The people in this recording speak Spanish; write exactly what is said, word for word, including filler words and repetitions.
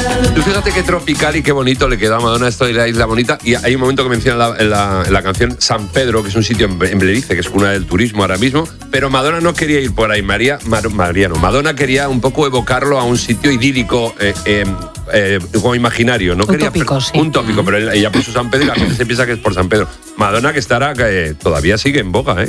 Tú fíjate qué tropical y qué bonito le quedó a Madonna esto de la isla bonita. Y hay un momento que menciona en la, en la, en la canción San Pedro, que es un sitio en Blerice, que es cuna del turismo ahora mismo. Pero Madonna no quería ir por ahí. María, Mar, Mariano, Madonna quería un poco evocarlo a un sitio idílico, eh, eh, eh, como imaginario. No un quería tópico, sí. Un tópico, pero ella puso San Pedro y la gente se piensa que es por San Pedro. Madonna, que estará, que todavía sigue en boga, ¿eh?